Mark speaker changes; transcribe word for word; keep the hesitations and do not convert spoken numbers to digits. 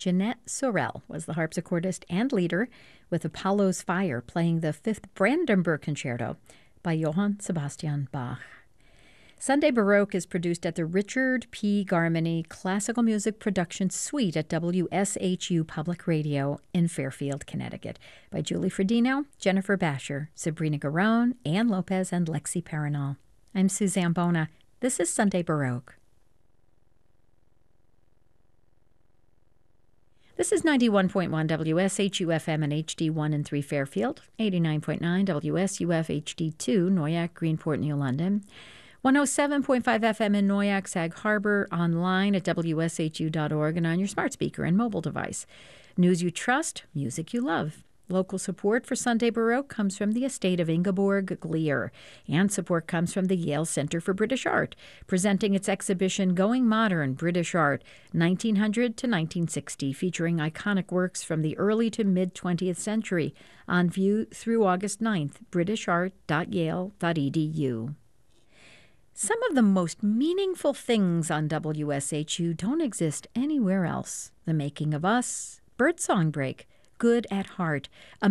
Speaker 1: Jeanette Sorel was the harpsichordist and leader, with Apollo's Fire playing the Fifth Brandenburg Concerto by Johann Sebastian Bach. Sunday Baroque is produced at the Richard P. Garmany Classical Music Production Suite at W S H U Public Radio in Fairfield, Connecticut, by Julie Fredino, Jennifer Basher, Sabrina Garone, Ann Lopez, and Lexi Paranol. I'm Suzanne Bona. This is Sunday Baroque. This is ninety-one point one W S H U F M and H D one and three Fairfield, eighty-nine point nine W S U F H D two Noyak, Greenport, New London, one oh seven point five F M in Noyak, Sag Harbor, online at W S H U dot org and on your smart speaker and mobile device. News you trust, music you love. Local support for Sunday Baroque comes from the estate of Ingeborg Glier, and support comes from the Yale Center for British Art, presenting its exhibition Going Modern, British Art, nineteen hundred to nineteen sixty, featuring iconic works from the early to mid-twentieth century, on view through August ninth, british art dot yale dot e d u. Some of the most meaningful things on W S H U don't exist anywhere else. The Making of Us, Birdsong Break, Good at Heart, a